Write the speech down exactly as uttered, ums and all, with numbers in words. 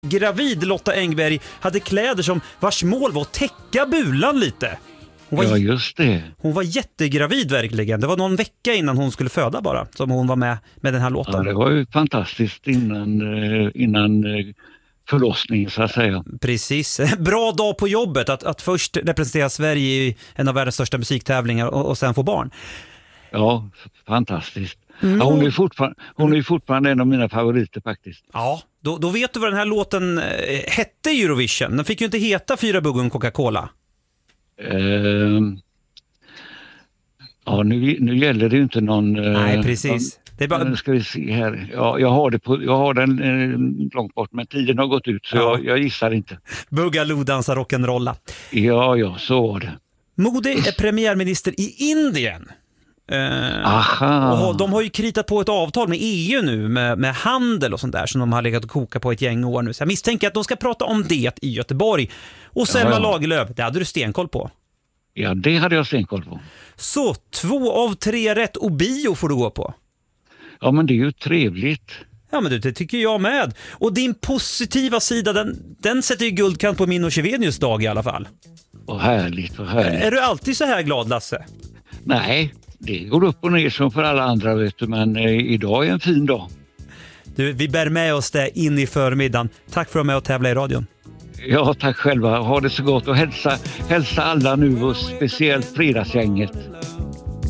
Gravid Lotta Engberg hade kläder som vars mål var att täcka bulan lite. Hon var, ja, just det. Hon var jättegravid verkligen. Det var någon vecka innan hon skulle föda bara som hon var med med den här låten. Ja, det var ju fantastiskt innan, innan förlossning så att säga. Precis. Bra dag på jobbet att, att först representera Sverige i en av världens största musiktävlingar och, och sen få barn. Ja, fantastiskt. Mm. Ja, hon är fortfarande, hon är fortfarande en av mina favoriter faktiskt. Ja, då, då vet du vad den här låten eh, hette i Eurovision. Den fick ju inte heta Fyra buggen Coca-Cola. Uh, ja, nu, nu gäller det ju inte någon... Uh, Nej, precis. Någon, det är bara... Nu ska vi se här. Ja, jag har, det på, jag har den uh, långt bort, men tiden har gått ut så ja. jag, jag gissar inte. Boogaloo dansar rock'n'rolla. Ja, ja, så var det. Modi är premiärminister i Indien. Uh, Aha. Och de har ju kritat på ett avtal med E U nu med, med handel och sånt där som de har legat och koka på ett gäng år nu. Så jag misstänker att de ska prata om det i Göteborg. Och Selma ja, ja. Lagerlöf, det hade du stenkoll på. Ja, det hade jag stenkoll på. Så, två av tre rätt och bio får du gå på. Ja, men det är ju trevligt. Ja, men du, det tycker jag med. Och din positiva sida, den, den sätter ju guldkant på min och Chevenius dag i alla fall. Vad härligt, vad härligt. Är du alltid så här glad, Lasse? Nej, det går upp och ner som för alla andra, vet du, men eh, idag är en fin dag. Du, vi bär med oss det in i förmiddagen. Tack för att du var med och tävla i radion. Ja, tack själva. Ha det så gott och hälsa, hälsa alla nu och speciellt fredagsgänget.